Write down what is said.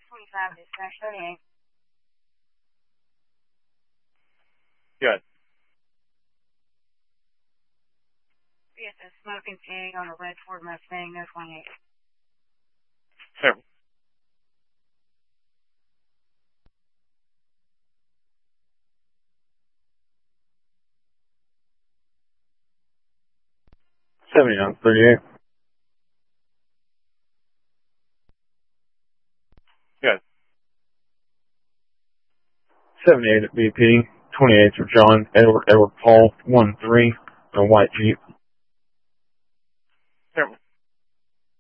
25 dispatch 38. Good. Yes, a smoking pig on a red Ford Mustang, no 28. Several. $79, 38. Good. 78 at BP, 28 for John Edward Paul, 1-3, a white Jeep.